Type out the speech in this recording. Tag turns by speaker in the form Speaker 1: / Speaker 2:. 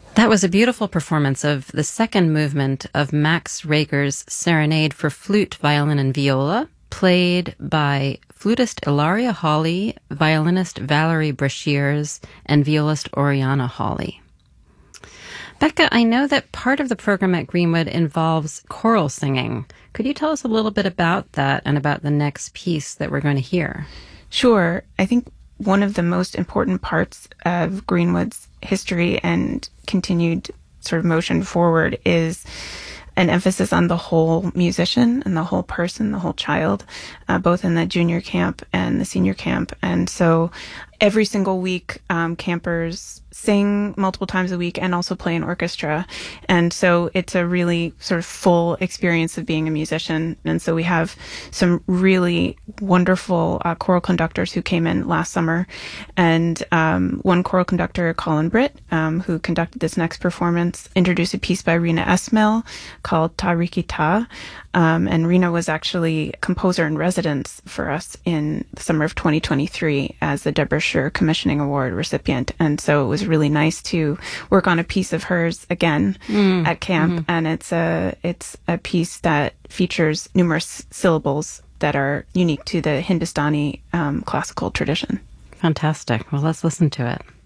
Speaker 1: That was a beautiful performance of the second movement of Max Reger's Serenade for Flute, Violin, and Viola, played by flutist Ilaria Hawley, violinist Valerie Brashears, and violist Oriana Hawley. Becca, I know that part of the program at Greenwood involves choral singing. Could you tell us a little bit about that and about the next piece that we're going to hear?
Speaker 2: Sure. I think one of the most important parts of Greenwood's history and continued sort of motion forward is an emphasis on the whole musician and the whole person, the whole child, both in the junior camp and the senior camp. And so every single week, campers sing multiple times a week and also play an orchestra. And so it's a really sort of full experience of being a musician. And so we have some really wonderful choral conductors who came in last summer. And one choral conductor, Colin Britt, who conducted this next performance, introduced a piece by Rina Esmail called Ta Riki Ta. And Rina was actually composer in residence for us in the summer of 2023 as the Deborah Scher Commissioning Award recipient. And so it was really nice to work on a piece of hers again at camp. And it's a piece that features numerous syllables that are unique to the Hindustani classical tradition.
Speaker 1: Fantastic. Well, let's listen to it.